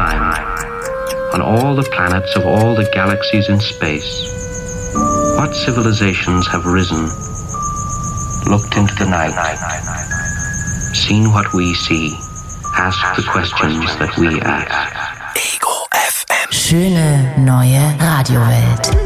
time, on all the planets of all the galaxies in space, what civilizations have risen, looked into the night, seen what we see, asked the questions that we ask. Ego FM. Schöne neue Radiowelt.